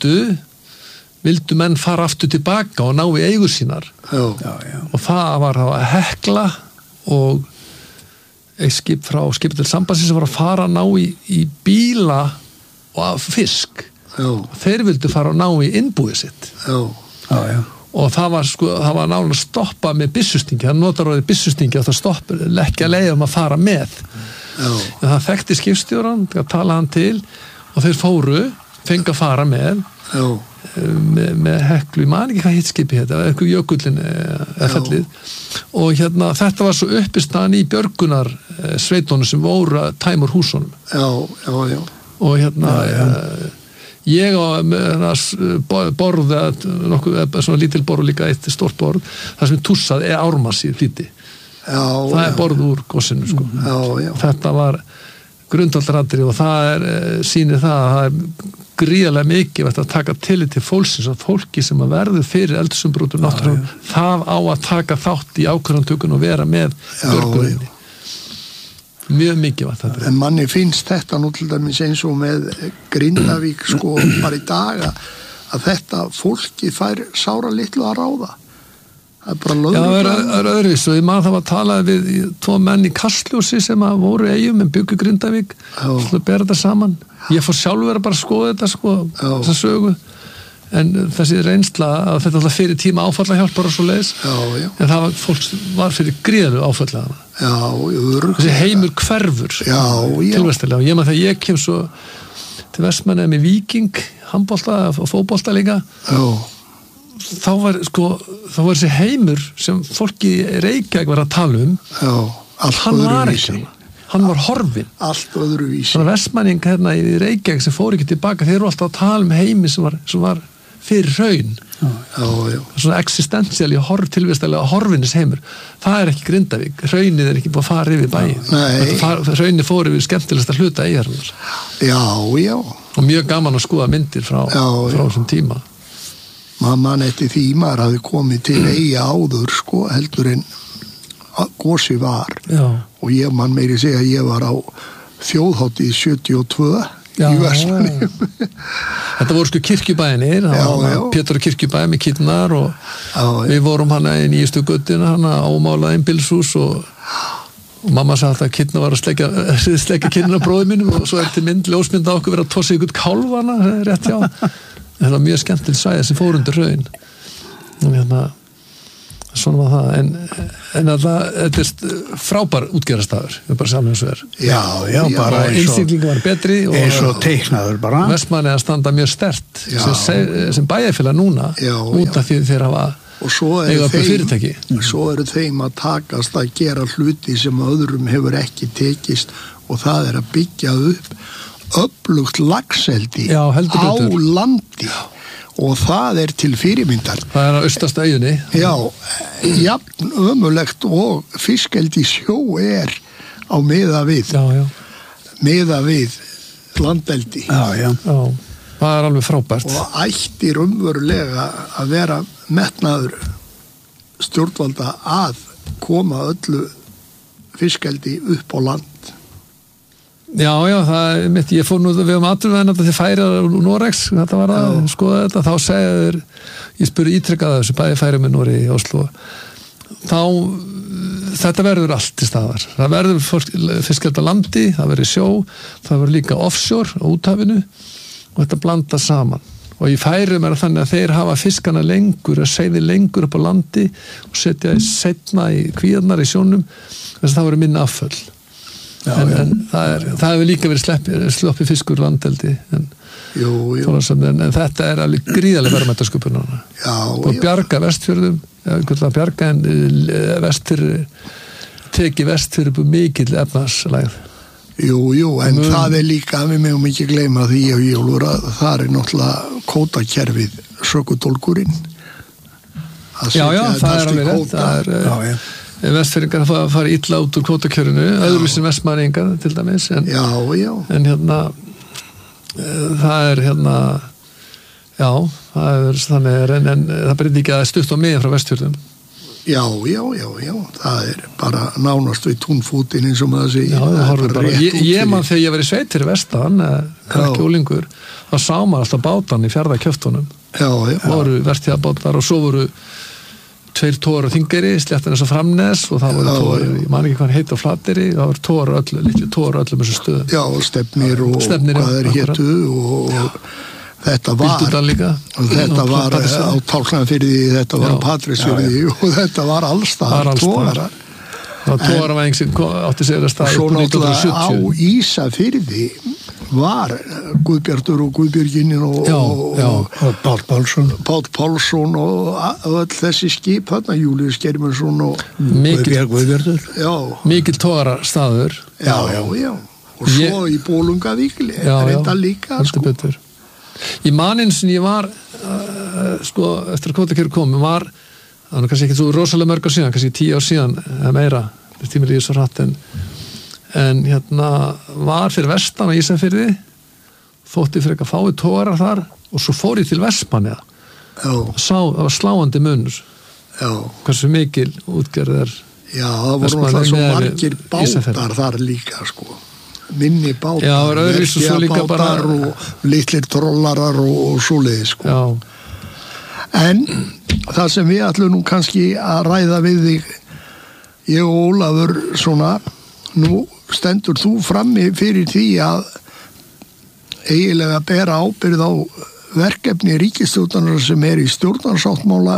vildu menn fara aftur tilbaka og ná í eigur sínar og það var að Hekla og eitt skip frá skipið til sambandsins sem var að fara að ná í bíla og fisk og þeir vildu fara að ná í innbúið sitt og það var nálega stoppa með byssustingi, það notar orðið byssustingi og það stoppa, leggja leið að fara með en það þekkti skipstjóran að tala hann til og þeir fengu að fara með Heklu, ég man ekki hvað hitt skipi þetta, eitthvað jökullin fellið og hérna þetta var svo uppistaðan í björgunar sveitónu sem voru að tæma úr húsunum og hérna ég á borð nokkuð, svona lítil borð líka eitt stórt borð, það sem tússað ármass í flýti það borð úr gósinu sko þetta var grundvallaratriði og það sýnir það að það gríðarlega mikið að taka tillit til fólksins og fólki sem að verður fyrir eldsumbrotum náttúrulega, það á að taka þátt í ákvörðantökun og vera með björguninni mjög mikið var þetta en manni finnst þetta nú til dæmis eins og með Grindavík sko bara í dag að þetta fólki fær sára litlu að ráða það bara lögreglan það er öðruvis og ég man það var að tala við 2 menn í Kastljósi sem að voru eigum en byggu Grindavík og bera þetta saman ég fór sjálfur að bara skoða þetta sko þessa sögu en þessi reynsla að þetta alltaf fyrir tíma áfallahjálpar og svo leiðis en það var fólk var fyrir gríðarlegu áfallega þessi heimur hverfur tilvæstilega og ég man þegar ég kem svo til Vestmannaeyja með Víking handbolta og fótbolta líka þá var þessi heimur sem fólki í Reykjavík var að tala hann var ekki hann var horfinn allt öðruvísi svona Vestmanning hérna í Reykjavík sem fór ekki tilbaka þeir eru alltaf að tala heimi sem var fyrir hraun svona existential tilvistalega horfinnis heimur það ekki Grindavík, hraunið ekki búið að fara yfir bæinn hraunið fór yfir skemmtilegsta hluta eigarnar og mjög gaman að skoða myndir frá þessum tíma mann eftir því maður hafi komið til eiga áður sko heldur en gósi var og ég man meiri segja að ég var á þjóðhátíð 72 í Vestmannaeyjum. Þetta voru sko kirkjubæinir, Pétur kirkjubæ með kýrnar og við vorum hana í nýjustu göttina, hana ámálað einbýlishús og mamma sagði að kýrna var að sleikja kýrna bróði mínum og svo til ljósmynd á okkur verið að tossa ykkur kálfana, rétt hjá. Það var mjög skemmtilegt svæði sem fór undir hraun. Svona var það, en þetta frábær útgerðarstaður, við bara saman þessu Já, bara einstaklingu var betri og eins og teiknaður bara. Vestmannaeyjar standa mjög sterkt sem bæjarfélag núna, út af því þeir hafa eiga upp fyrirtæki. Svo eru þeim að takast að gera hluti sem öðrum hefur ekki tekist og það að byggja upp öflugt laxeldi á landi. Og það til fyrirmyndar. Það á austasta eyjunni. Já, jafn ömurlegt og fiskeldi í sjó á miða við landeldi. Já. Það alveg frábært. Og ætti raunverulega að vera metnaður stjórnvalda að koma öllu fiskeldi upp á land. Já, það mitt, ég fór nú við atvinnuveðin til Færeyjar og Noregs, þetta var að skoða þetta, þá segja ég spurði ítrekkað þessu, bæði Færeyjar með Noregi í Oslo, þetta verður allt til staðar, það verður fiskeldi á landi, það verður sjó, það verður líka offshore á úthafinu og þetta blanda saman og í Færeyjum þannig að þeir hafa fiskana lengur, að seiði lengur upp á landi og setja seinna í kvíarnar í sjónum, þess að það verður minna afföll. En það hefur líka verið sloppið fiskur landeldi en þetta alveg gríðarlega verðmætasköpun og bjarga Vestfjörðum bjarga en teki Vestfjörður upp mikill efnahagslægð. Jú, en það líka, við megum ekki gleyma því og Jólfur að það náttúrulega kvótakerfið sökudólkurinn Já, það alveg rétt Vestfirðingar fara illa út úr kvótakjörinu, öðruvísin Vestmannaeyingar til dæmis, en það þannig en það breytir ekki að stutt á miðin frá Vestfjörðum. Já, það bara nánast við túnfútin eins og maður segir. Ég man þegar ég var í sveit fyrir vestan, krakki úlingur, þá sá maður alltaf bátan í Fjarðarkjöftunum. Voru vertíðabátar og svo voru 2 tórar á Þingeyri, sléttan þess að Framnes og það voru tórar, ég man ekki hvað heit á Flateyri, það voru tórar öllu, litli tórar öllum þessu stöðum. Já, stefnir og hvað hétu og þetta var á Tálknafirði, þetta var á Patreksfirði og þetta var allstaðar tórar. Það tóravæðing sem átti sér að staða upp 1970. Svo náttúrulega á Ísafirði var Guðbjartur og Guðbjörginin og Páll Pálsson og öll þessi skip þarna, Júlíus Geirmundsson og Guðbjartur mikil tórastaður og svo í Bólungavík reynda líka í mannin sem ég var eftir að kvótakjörur komi var það kannski ekki svo rosalega mörg ár síðan, kannski 10 ár síðan eða meira, tímur líður svo hratt en var fyrir vestan á Ísafirði þótti fyrir ekki að fái tórar þar og svo fór ég til Vestmannaeyja það var sláandi munur hversu mikil útgerð það voru náttúrulega svo margir bátar þar líka minni bátar verkjabátar og litlir trollarar og svoleiðis en það sem við ætlum nú kannski að ræða við þig ég og Ólafur svona nú stendur þú frammi fyrir því að eiginlega bera ábyrgð á verkefni ríkisstjórnar sem í stjórnarsáttmála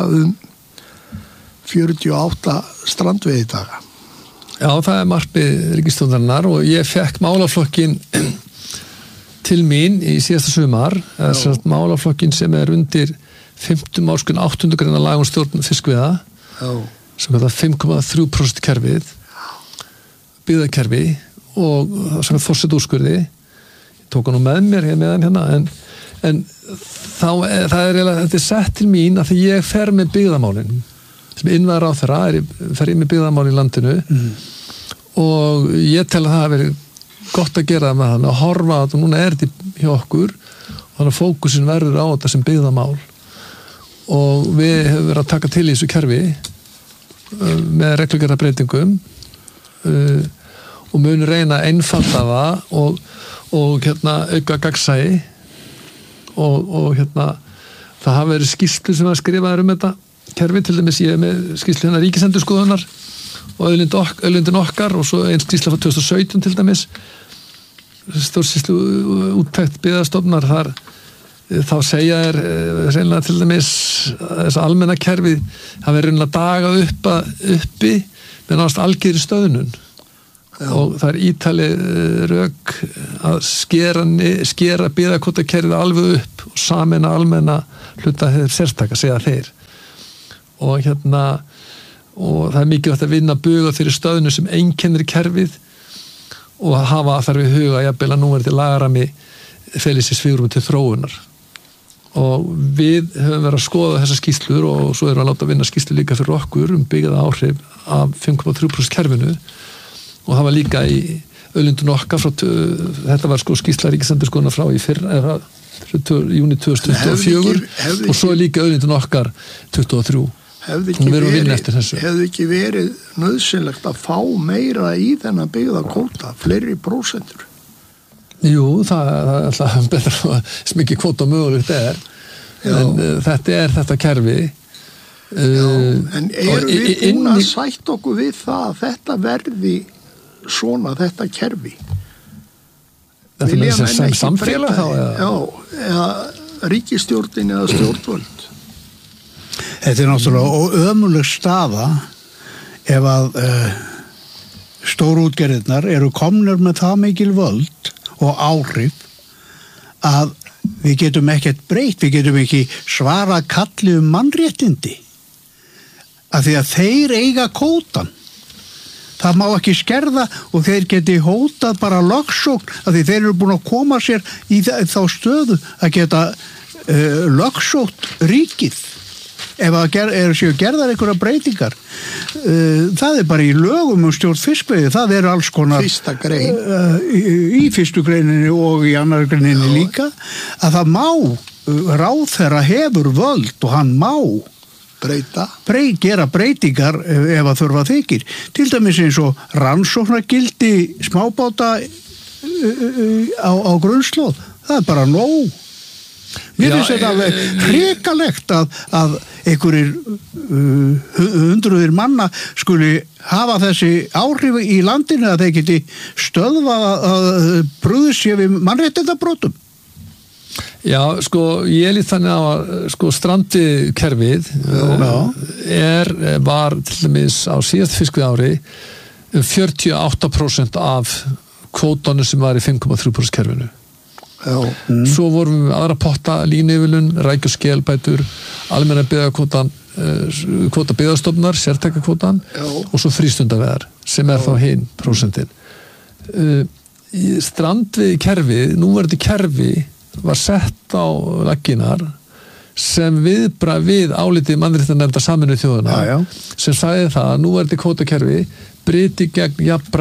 48 strandveiðidaga. Já, það markmið ríkisstjórnarinnar og ég fekk málaflokkin til mín í síðasta sumar, málaflokkin sem undir 5. málsgrein 8. grein laga stjórn fiskveiða sem kallar 5,3% kerfið byggðakerfi og sem forsetúrskurði ég tók hann með mér hérna en þetta sett til mín að því ég fer með byggðamálin sem innvæðar á þeirra fer ég með byggðamál í landinu og ég tel að það hafi verið gott að gera það með hann að horfa að núna þetta hjá okkur og þannig að fókusin verður á þetta sem byggðamál og við hefum verið að taka til í þessu kerfi með reglugerðarbreytingum og mun reyna að einfalda það og auka gagnsæi og það hafa verið skýrslu sem að skrifaður þetta kerfi, til dæmis ég með skýrslu Ríkisendurskoðunar og auðlindin okkar og svo einn skýrsla frá 2017 til dæmis stórskýrslu úttekt byggðastofnunar þar þá segja reynilega til dæmis þess að almenna kerfið hafi reynilega dagað uppi með náttúrulega algjörri stöðnun og það ítalið rök að skera byggðakvótakerfið alveg upp og sameina almenna hluta þeir sérstaka, segja þeir og og það mikilvægt að vinna buga þeirri stöðnu sem einkennir kerfið og hafa þarf í huga jafnvel að nú til lagarami felisis svigrúm til þróunar og við höfum verið að skoða þessar skýrslur og svo erum við að láta vinna skýrslu líka fyrir okkur byggða áhrif af 5,3% kerfinu og það var líka í auðlindun okkar frá, þetta var skýrsla Ríkisendurskoðunar frá í fyrra júni 2024 og svo líka auðlindun okkar 2023 hefði ekki verið nauðsynlegt að fá meira í þennan byggða kvóta, fleiri prósentur? Jú, það er alltaf betra sem ekki kvóta mögulegt en þetta kerfi. En erum við búin að sætta okkur við það að þetta verði svona, þetta kerfi? Vilja menn ekki breyta því? Eða ríkisstjórnin eða stjórnvöld? Þetta er náttúrulega ömuleg staða ef að stórútgerðirnar eru komnir með það mikil völd og áhrif að við getum ekkert breytt, við getum ekki svara kalli mannréttindi af því að þeir eiga kvótan. Það má ekki skerða og þeir geti hótað bara lögsókn af því þeir eru búin að koma sér í þá stöðu að geta lögsótt ríkið ef að séu gerðar einhverja breytingar. Það er bara í lögum stjórn fiskveiði, það er alls konar fyrsta grein í fyrstu greininni og í annar greininni líka að það má ráðherra hefur völd og hann má gera breytingar ef að þurfa þykir. Til dæmis eins og rannsóknargildi smábáta á grunnslóð, það er bara nóg. Mér finnst þetta alveg hrikalegt að einhverjir hundruðir manna skuli hafa þessi áhrif í landinu að þeir geti stöðva að brugðist sér við mannréttindabrotum. Já, ég lít þannig á að strandikerfið var til dæmis á síðast fiskveiðiári 48% af kvótanu sem var í 5,3% kerfinu. Svo vorum við aðra potta, línuívilun, rækju skelbætur, almenna byggðakvótan, kvóta byggðastofnar, sértækakvótan og svo frístundaveðar sem þá hinn prósentin. Strandveiði kerfið, núverandi kerfi var sett á lagginar sem viðbragð við álitið mannréttindanefndar Sameinuðu þjóðanna sem sagði það að núverandi kvótakerfi bryti gegn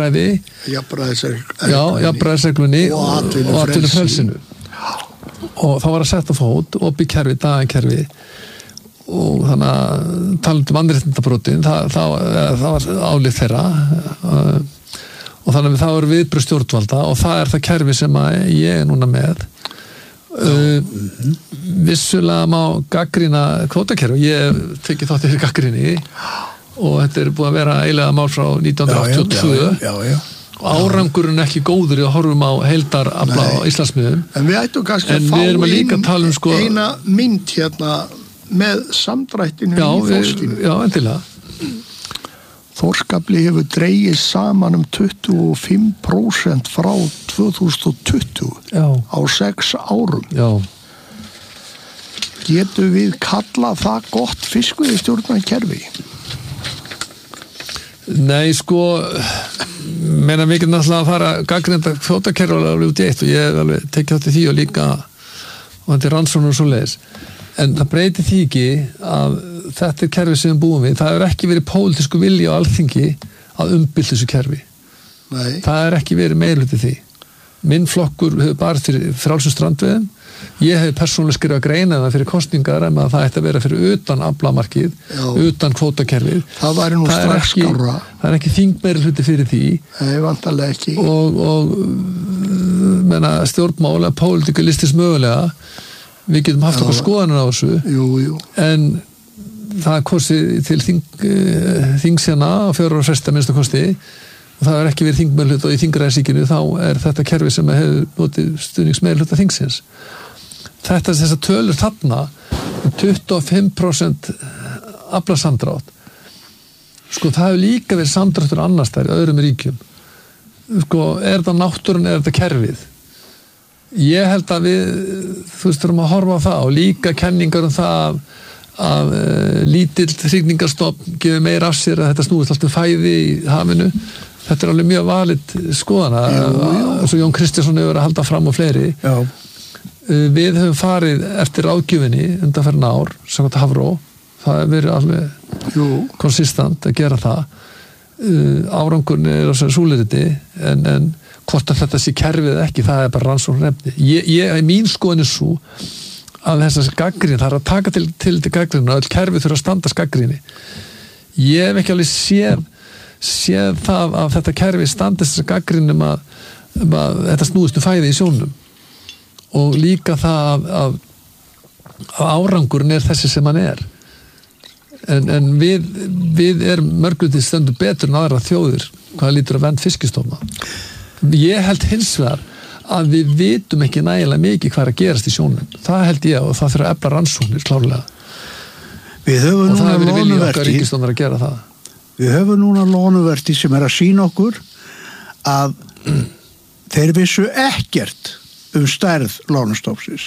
jafnræðisreglunni og atvinnufrelsinu og þá var að setja fót opið kerfi, dagankerfi og þannig að talandi mannréttindabrotin það var álið þeirra og þannig að það var viðbrögð stjórnvalda og það er það kerfi sem ég er núna með vissulega má gagnrýna kvótakerfi, ég tekið þátt yfir gagnrýni og þetta er búið að vera eiginlega mál frá 1982 og árangurinn ekki góður í að horfum á heildarafla á Íslandsmiðum en við ættum kannski að fá eina mynd hérna með samdrættinu í þorskinu. Já, endilega. Þorskafli hefur dregið saman 25% frá 2020 á 6 árum. Já. Getum við kallað það gott fiskveiðistjórnarkerfi? Nei, meina við getum náttúrulega að fara að gagnrýna kvótakerfi alveg út í eitt og ég hef alveg tekið þátt í því og líka og þetta er rannsóknir og svoleiðis. En það breytir því ekki að þetta er kerfi sem við búum við. Það hefur ekki verið pólitísku vilji á Alþingi að umbylta þessu kerfi. Nei. Það er ekki verið meirihluti því. minn flokkur hefur bara fyrir frjálsum strandveiðum. Ég hef persónulega skrifað greina það fyrir kosningar en að það ætti að vera fyrir utan aflamarkið, utan kvótakerfið. Það væri nú strax skárra. Það er ekki þingmeirihluti fyrir því. Nei, vantarlega ekki. Og stjórnmál eða pólitíkulistis mögulega, við getum haft okkur skoðanir á þessu. Jú. En það er kostið til þingsjana á 4 ára fresti að minnsta kosti. Og það er ekki verið þingmeirihluta og í þingræðisríkinu þá er þetta kerfi sem hefur notið stuðningsmeirihluta þingsins. Þessar tölur þarna 25% aflasamdrátt. Sko það hefur líka verið samdráttur annars þar í öðrum ríkjum. Sko er þetta náttúran, er þetta kerfið? Ég held að við þurfum að horfa á það og líka kenningar það að lítill hrygningarstofn gefur meira af sér að þetta snúist alltaf fæði í hafinu. Þetta er alveg mjög valið skoðana svo Jón Kristjánsson hefur að halda fram og fleiri. Já. Við höfum farið eftir ráðgjöfinni undanfarin ár, samkvæmt Hafró. Það hefur verið alveg konsistent að gera það. Árangurinn er á súliriti en hvort að þetta sé kerfið ekki, það er bara rannsóknarefni. Mín skoðun er svo að þessar gagnrýni, það er að taka til gagnrýni og öll kerfið þurfa að standast gagnrýni. Ég hef ekki alveg séð það að þetta kerfi standist þessar gagnrýnum að þetta snúist fæði í sjónum og líka það að árangurinn er þessi sem hann er en við erum mörgluti stöndu betur en aðra þjóðir hvað lítur að vernd fiskistofna. Ég held hins vegar að við vitum ekki nægilega mikið hvað er að gerast í sjónum. Það held ég og það þurfa að efla rannsóknir klárlega. Við höfum og það núna hefur verið vilji okkar lonuverti. ríkisstofnar að gera það. Við höfum núna lonuverti sem er að sýna okkur að þeir vissu ekkert stærð lánastofnsins.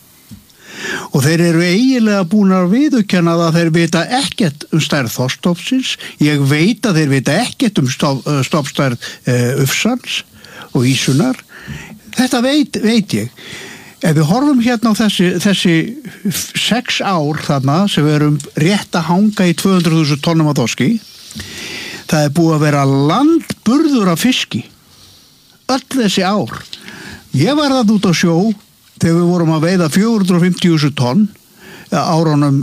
Og þeir eru eiginlega búin að viðurkenna að þeir vita ekkert stærð þorskstofnsins. Ég veit að þeir vita ekkert stofnstærð ufsans og ísunar. Þetta veit ég. Ef við horfum hérna á þessi 6 ár þarna sem við erum rétt að hanga í 200.000 tonnum af þorski, það er búið að vera landburður af fiski. Öll þessi ár. Ég var það út á sjó þegar við vorum að veiða 450.000 tonn árunum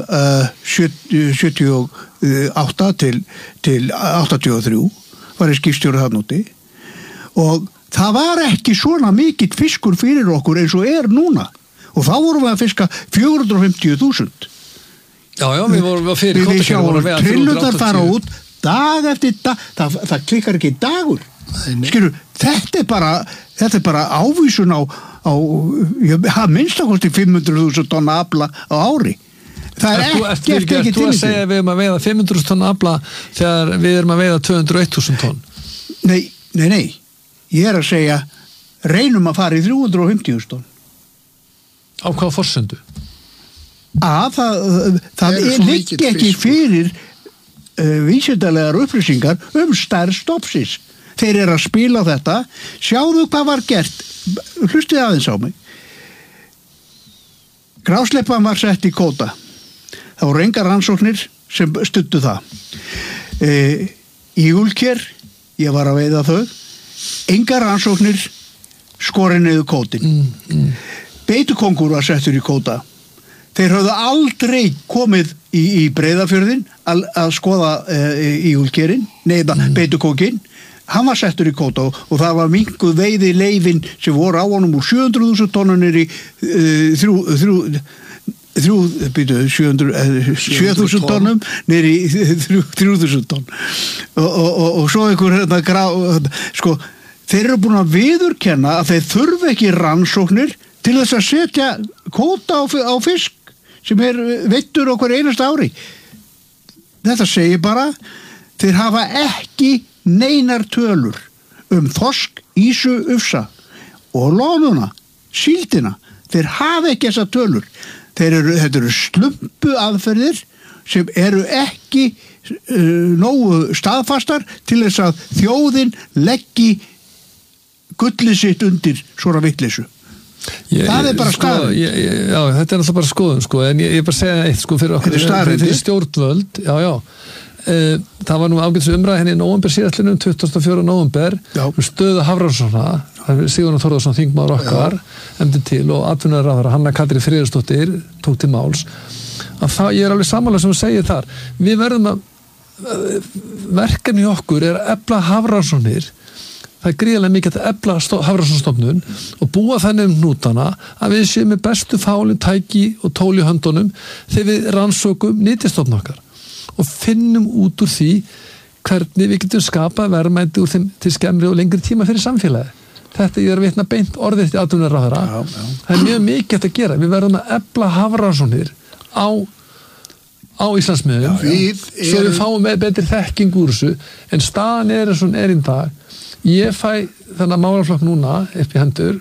78 til 83 var ég skipstjóri þarna úti og það var ekki svona mikill fiskur fyrir okkur eins og núna og þá vorum við að fiska 450.000. Já, við vorum að fyrir við sjáum trillurnar fara út dag eftir dag, það klikkar ekki dagur. Skilur, þetta er bara ávísun á minnst að kosti 500.000 tonna afla á ári. Það er ekki til þú að segja við erum að veiða 500.000 tonna afla þegar við erum að veiða 201.000 tonn. Nei. Ég er að segja reynum að fara í 350.000 tonn. Á hvaða forsendu? Það liggi ekki fyrir vísindalegar upplýsingar stærð stofnsins. Þeir eru að spila þetta. Sjáðu hvað var gert. Hlustið aðeins á mig. Grásleppan var sett í kvóta. Það voru engar rannsóknir sem studdu það. Ígulker, ég var að veiða þau. Engar rannsóknir skorin niður kvótin. Beitukóngur var settur í kvóta. Þeir höfðu aldrei komið í Breiðafjörðin að skoða ígulkerinn, beitukókin. Hann var settur í kvóta og það var minnkuð veiði leifin sem voru á honum úr 700.000 tonnunir í 7.000 tonnum niður í 3.000 tonn og svo einhver sko, þeir eru búin að viðurkenna að þeir þurfa ekki rannsóknir til þess að setja kvóta á fisk sem veittur okkur einasta ári. Þetta segir bara þeir hafa ekki neinar tölur þorsk, ísu, ufsa og loðuna, síldina. Þeir hafa ekki þessa tölur. Þetta eru slumpu aðferðir sem eru ekki nógu staðfastar til þess að þjóðin leggi gullið sitt undir svona vitleysu. Það er bara staðan. Já, þetta er alltaf bara skoðun, en ég bara segja eitt fyrir okkur, fyrir stjórnvöld, já, það var nú ágætis umræð henni í nóvember síðastlinum, 24. nóvember stöðu Hafrannsókna, Sigurður Þórðarsson þingmaður okkar, emdi til og atvinnuráðherra Hanna Katrín Friðriksdóttir tók til máls, að það, ég alveg sammála sem þú segir þar, við verðum að verkefni okkur að efla Hafrannsóknir, það gríðarlega mikið að efla Hafrannsóknastofnun og búa þannig hnútana að við séum með bestu fálin, tæki og tól í höndunum þegar við rannsókum nytjastofn okkar og finnum út úr því hvernig við getum skapað verðmæti úr þeim til skemmri og lengri tíma fyrir samfélagi. Þetta ég vitna beint orðið til atvinnuráðherra. Það mjög mikið að gera. Við verðum að efla Hafrannsóknir á Íslandsmiðum svo við fáum með betri þekking úr þessu en staðan eins og í dag. Ég fæ þennan málaflokk núna upp í hendur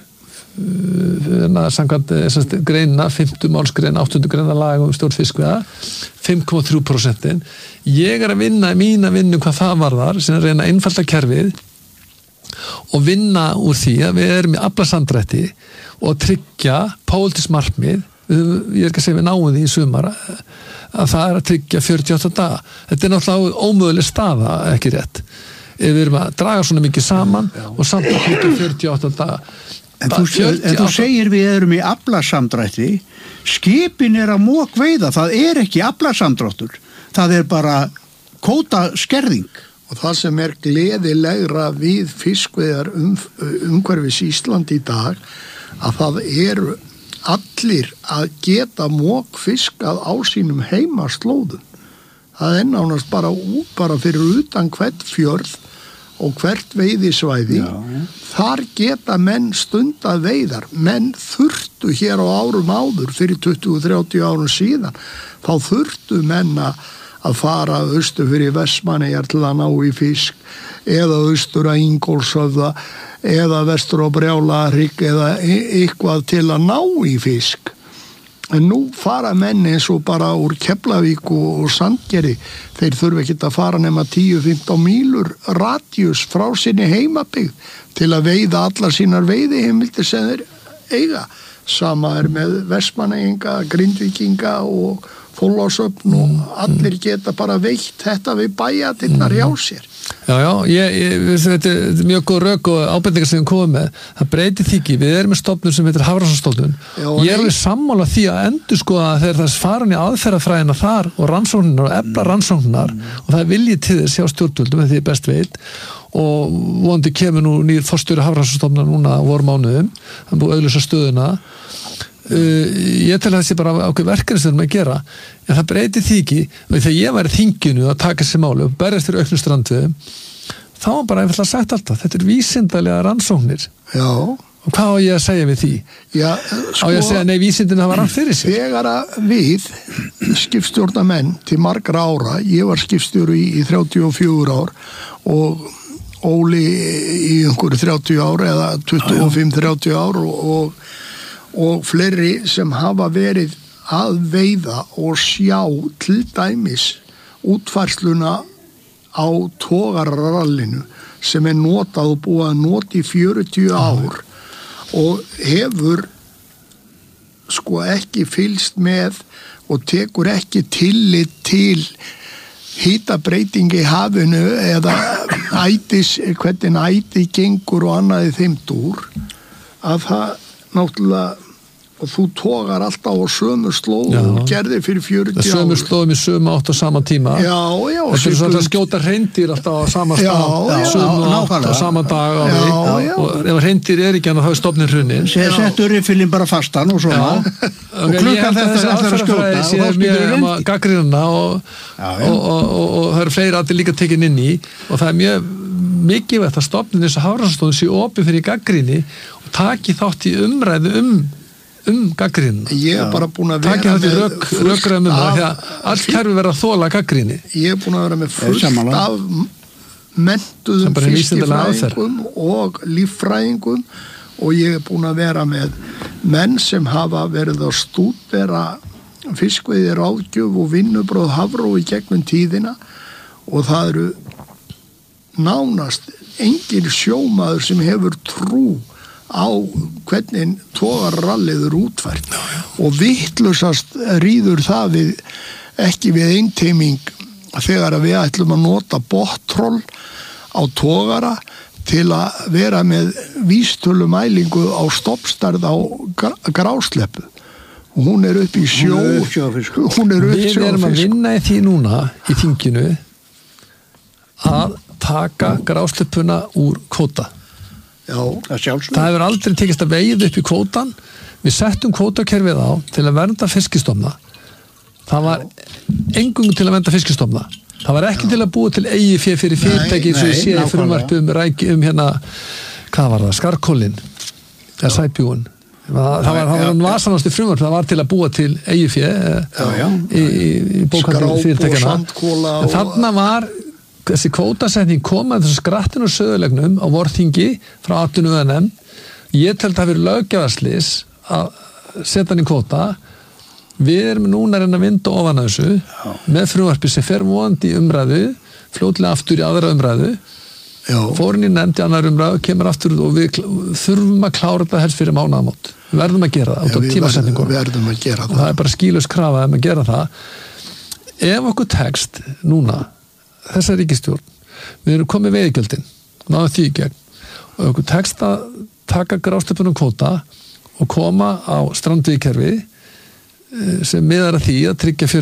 samkvæmt greinina 5. málsgrein 8. greina laga um stjórn fiskveiða 5,3%. Ég að vinna mína vinnu hvað það varðar sem að reyna að einfalda kerfið og vinna úr því að við erum í aflasamdrætti og tryggja pólitísk markmið, ég ekki að segja við náum því í sumar að það að tryggja 48 daga. Þetta náttúrulega ómöguleg staða, ekki rétt. Við erum að draga svona mikið saman og samt að tryggja 48 daga. En þú segir við erum í aflasamdrætti, skipin að mókveiða, það ekki aflasamdráttur, það bara kvótaskerðing. Og það sem gleðilegra við fiskveiðar umhverfis Ísland í dag, að það eru allir að geta mókfiskað á sínum heimaslóðum. Það nánast bara fyrir utan hvert fjörð og hvert veiðisvæði, þar geta menn stundað veiðar. Menn þurftu hér á árum áður, fyrir 20-30 árum síðan, þá þurftu menn að fara austur fyrir Vestmannaeyjar til að ná í fisk, eða austur að Ingólfshöfða, eða vestur á Brjálahrygg, eða eitthvað til að ná í fisk. En nú fara menn eins og bara úr Keflavík og Sandgerði, þeir þurfa ekki að fara nema 10-15 mílur radíus frá sinni heimabyggð til að veiða allar sínar veiðiheimildir sem þeir eiga. Sama með Vestmannaeyinga, Grindvíkinga og Þorlákshöfn og allir geta bara veitt þetta við bæjatirnar hjá sér. Þetta er mjög góð rök og ábendingar sem við komum með. Það breytir því ekki, við erum með stofnun sem heitir Hafrannsóknastofnun. Ég alveg sammála því að endurskoða þegar það farin í aðferðafræðina þar og rannsóknirnar og efla rannsóknirnar og það er viljið til þess hjá stjórnvöldum því best veit og vonandi kemur nú nýr forstjóri Hafrannsóknastofnunar núna á vormánuðum, hann búið að auglýsa stöðuna. Ég tel að það sé bara ákveð verkefni sem við erum að gera en það breytir því ekki þegar ég var í þinginu að taka sér máli og berjast fyrir auknum strandveiðum þá var bara einfaldlega sagt alltaf þetta vísindalega rannsóknir og hvað á ég að segja við því? Á ég að segja nei, vísindin hafa rann fyrir sig? Þegar við skipstjórnarmenn til margra ára, ég var skipstjóri í 34 ár og Óli í einhverju 30 ár eða 25-30 ár og fleiri sem hafa verið að veiða og sjá til dæmis útfærsluna á togararallinu sem notað og búið að nota í 40 ár og hefur ekki fylgst með og tekur ekki tillit til hitabreytingi í hafinu eða hvernig æti gengur og annað í þeim dúr að það náttúrulega og þú togar alltaf á sömu slóð og gerðir fyrir 40 ár. Sömu slóðum í sömu átt á sama tíma. Þetta er svona að skjóta hreindýr alltaf á sama stað. Sömu átt á sama dag og ef hreindýr ekki þá stofnin hrunin. Settur riffilinn bara fastan og svona. Og klukkan þetta ætlar að skjóta. Ég er mjög gagnrýnina og það eru fleiri allir líka tekin inn í og það er mjög mikilvægt að stofnin þess að Hafrannsóknastofnun sé opið fyrir gagnrýni og taki þátt í umræðu gagnrýni. Ég er bara búin að vera með rökræðum því að allt kerfi verða að þola gagnrýni. Ég er búin að vera með fullt af menntuðum fiskifræðingum og líffræðingum og ég er búin að vera með menn sem hafa verið að stúdera fiskveiði ráðgjöf og vinnubröð Hafró í gegnum tíðina og það eru nánast engin sjómaður sem hefur trú á hvernig togararallið útfært og vitlausast ríður það ekki við einteyming þegar við ætlum að nota bottroll á togara til að vera með vístölumælingu á stoppstærð á grásleppu og hún upp í sjó, hún upp við erum að vinna í því núna í þinginu að taka grásleppuna úr kvóta. Já, það hefur aldrei tekist að veiða upp í kvótan. Við settum kvótakerfið á til að vernda fiskistofna. Það var eingöngu til að vernda fiskistofna. Það var ekki til að búa til eigið fé fyrir fyrirtæki sem við séum frumvarpi hérna, hvað var það, skarkólin eða sæbjúin. Það var vasanasti frumvarp, það var til að búa til eigið fé í bókhaldi fyrirtækjana. En þarna var þessi kvótasetning kom að þessu skrattinu og sögulegnum á vorþingi frá 18 UNM. Ég telt að það verið löggjafarslis að setja hann í kvóta. Við erum núna að reyna að vinda ofan að þessu með frumvarpi sem fer vonandi í umræðu, fljótlega aftur í aðra umræðu, fórin í nefnd í annar umræðu, kemur aftur og við þurfum að klára þetta helst fyrir mánaðamót. Við verðum að gera það út af tímasetningu. Við verðum að gera það. Og það bara skýlaus krafa að gera það. Ef okkur tekst núna, þessa ríkisstjórn, við erum komið veiðigjöldin, náðum því í gegn, og okkur tekst að taka grásleppunum kvóta og koma á strandveiðikerfi sem miðar að því að tryggja